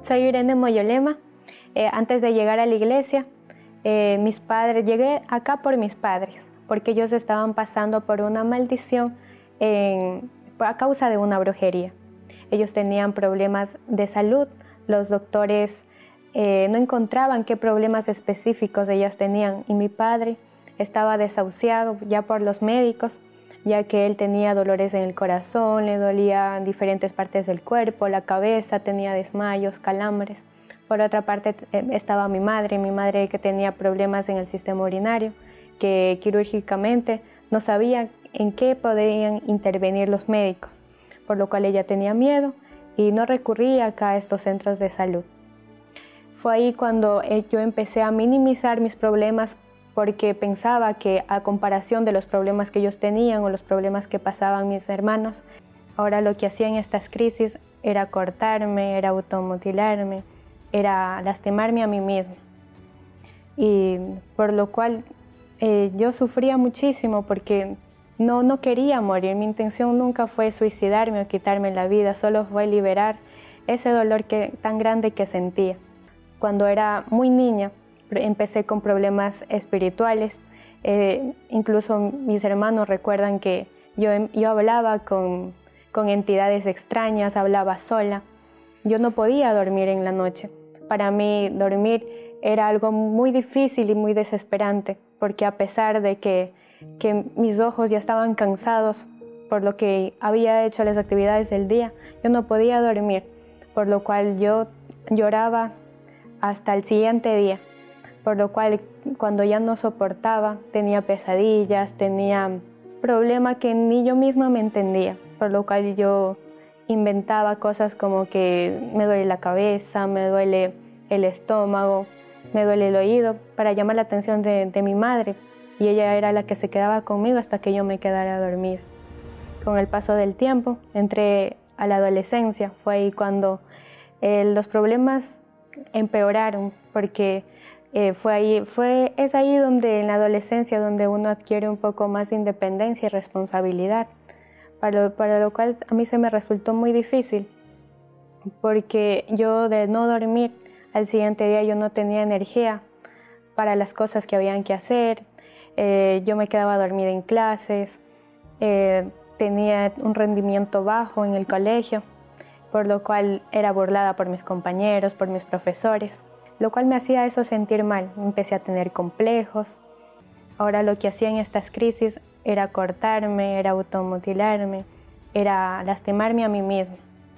Soy Irene Moyolema. Antes de llegar a la iglesia, llegué acá por mis padres, porque ellos estaban pasando por una maldición a causa de una brujería. Ellos tenían problemas de salud, los doctores no encontraban qué problemas específicos ellas tenían, y mi padre estaba desahuciado ya por los médicos, ya que él tenía dolores en el corazón, le dolía diferentes partes del cuerpo, la cabeza, tenía desmayos, calambres. Por otra parte estaba mi madre que tenía problemas en el sistema urinario, que quirúrgicamente no sabía en qué podrían intervenir los médicos, por lo cual ella tenía miedo y no recurría acá a estos centros de salud. Fue ahí cuando yo empecé a minimizar mis problemas, porque pensaba que a comparación de los problemas que ellos tenían o los problemas que pasaban mis hermanos, ahora lo que hacía en estas crisis era cortarme, era automutilarme, era lastimarme a mí misma. Y por lo cual yo sufría muchísimo, porque no quería morir. Mi intención nunca fue suicidarme o quitarme la vida, solo fue liberar ese dolor tan grande que sentía. Cuando era muy niña, empecé con problemas espirituales. Incluso mis hermanos recuerdan que yo hablaba con entidades extrañas, hablaba sola. Yo no podía dormir en la noche. Para mí dormir era algo muy difícil y muy desesperante, porque a pesar de que mis ojos ya estaban cansados por lo que había hecho las actividades del día, yo no podía dormir, por lo cual yo lloraba hasta el siguiente día. Por lo cual, cuando ya no soportaba, tenía pesadillas, tenía problemas que ni yo misma me entendía, por lo cual yo inventaba cosas como que me duele la cabeza, me duele el estómago, me duele el oído, para llamar la atención de mi madre, y ella era la que se quedaba conmigo hasta que yo me quedara a dormir. Con el paso del tiempo, entré a la adolescencia. Fue ahí cuando los problemas empeoraron, porque es ahí donde en la adolescencia donde uno adquiere un poco más de independencia y responsabilidad, para lo cual a mí se me resultó muy difícil, porque yo, de no dormir, al siguiente día yo no tenía energía para las cosas que habían que hacer. Yo me quedaba dormida en clases, tenía un rendimiento bajo en el colegio, por lo cual era burlada por mis compañeros, por mis profesores, lo cual me hacía eso sentir mal. Empecé a tener complejos. Ahora lo que hacía en estas crisis era cortarme, era automutilarme, era lastimarme a mí misma.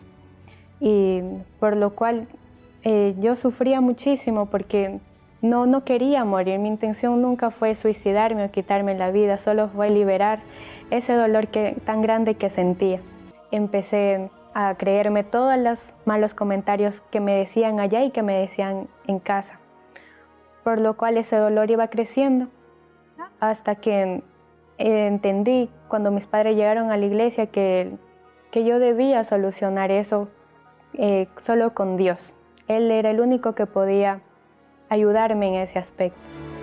Y por lo cual yo sufría muchísimo, porque no quería morir. Mi intención nunca fue suicidarme o quitarme la vida, solo fue liberar ese dolor tan grande que sentía. Empecé a creerme todos los malos comentarios que me decían allá y que me decían en casa, por lo cual ese dolor iba creciendo, hasta que entendí, cuando mis padres llegaron a la iglesia, que yo debía solucionar eso solo con Dios. Él era el único que podía ayudarme en ese aspecto.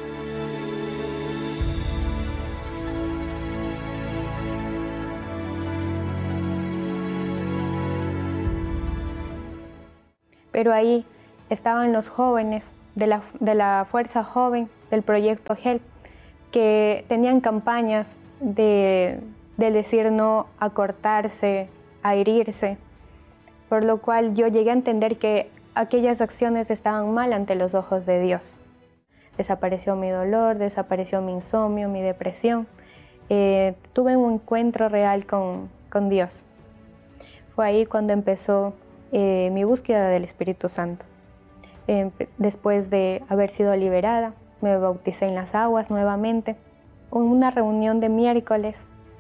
Pero ahí estaban los jóvenes de la Fuerza Joven del proyecto HELP, que tenían campañas de decir no a cortarse, a herirse, por lo cual yo llegué a entender que aquellas acciones estaban mal ante los ojos de Dios. Desapareció mi dolor, desapareció mi insomnio, mi depresión. Tuve un encuentro real con Dios. Fue ahí cuando empezó mi búsqueda del Espíritu Santo. Después de haber sido liberada, me bauticé en las aguas nuevamente. En una reunión de miércoles,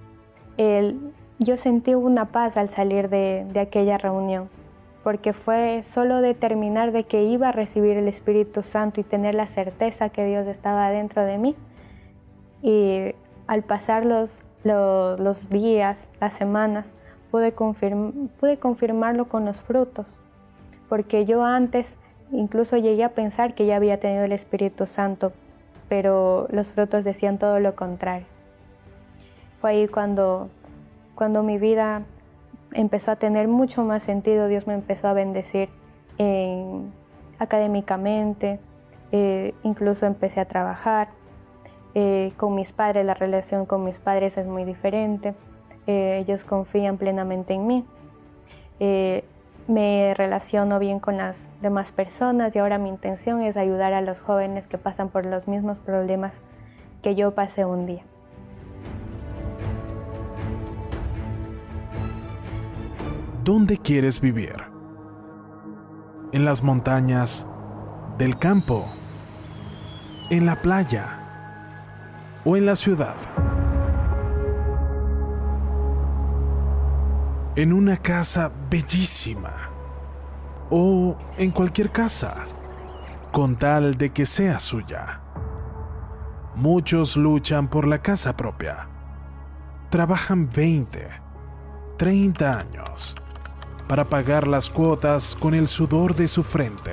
yo sentí una paz al salir de aquella reunión, porque fue solo determinar de que iba a recibir el Espíritu Santo y tener la certeza que Dios estaba dentro de mí. Y al pasar los días, las semanas, pude confirmarlo con los frutos, porque yo antes incluso llegué a pensar que ya había tenido el Espíritu Santo, pero los frutos decían todo lo contrario. Fue ahí cuando mi vida empezó a tener mucho más sentido. Dios me empezó a bendecir en académicamente, incluso empecé a trabajar. Con mis padres, la relación con mis padres es muy diferente. Ellos confían plenamente en mí. Me relaciono bien con las demás personas y ahora mi intención es ayudar a los jóvenes que pasan por los mismos problemas que yo pasé un día. ¿Dónde quieres vivir? ¿En las montañas? ¿Del campo? ¿En la playa? ¿O en la ciudad? ¿En una casa bellísima? ¿O en cualquier casa, con tal de que sea suya? Muchos luchan por la casa propia. Trabajan 20, 30 años para pagar las cuotas con el sudor de su frente.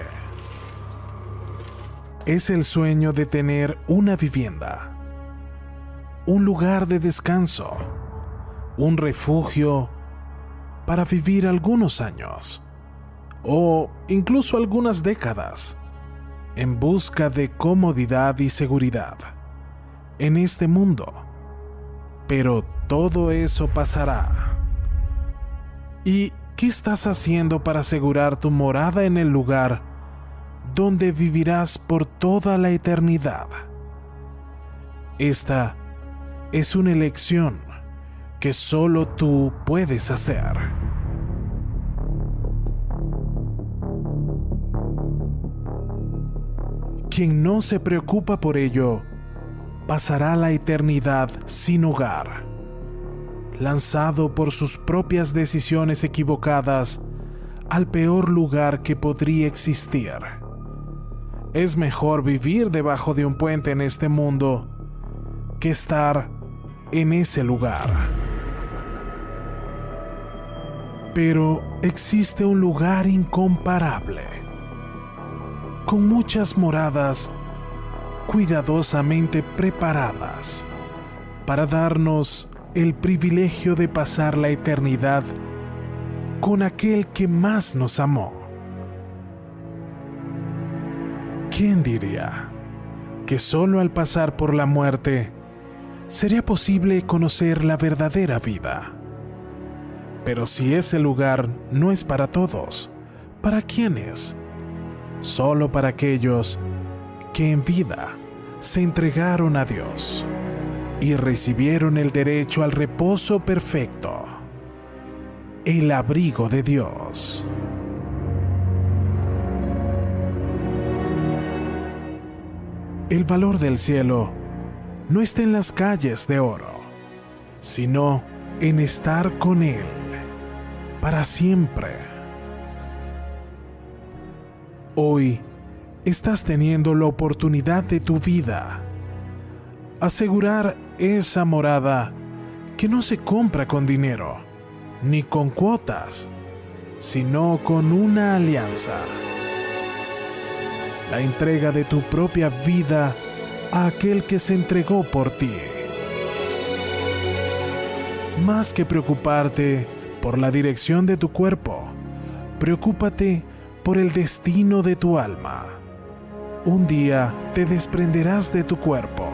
Es el sueño de tener una vivienda, un lugar de descanso, un refugio para vivir algunos años, o incluso algunas décadas, en busca de comodidad y seguridad en este mundo. Pero todo eso pasará. ¿Y qué estás haciendo para asegurar tu morada en el lugar donde vivirás por toda la eternidad? Esta es una elección que solo tú puedes hacer. Quien no se preocupa por ello, pasará la eternidad sin hogar, lanzado por sus propias decisiones equivocadas al peor lugar que podría existir. Es mejor vivir debajo de un puente en este mundo que estar en ese lugar. Pero existe un lugar incomparable, con muchas moradas cuidadosamente preparadas para darnos el privilegio de pasar la eternidad con aquel que más nos amó. ¿Quién diría que solo al pasar por la muerte sería posible conocer la verdadera vida? Pero si ese lugar no es para todos, ¿para quiénes? Solo para aquellos que en vida se entregaron a Dios y recibieron el derecho al reposo perfecto, el abrigo de Dios. El valor del cielo no está en las calles de oro, sino en estar con Él para siempre. Hoy estás teniendo la oportunidad de tu vida. Asegurar esa morada que no se compra con dinero, ni con cuotas, sino con una alianza. La entrega de tu propia vida a aquel que se entregó por ti. Más que preocuparte por la dirección de tu cuerpo, preocúpate por el destino de tu alma. Un día te desprenderás de tu cuerpo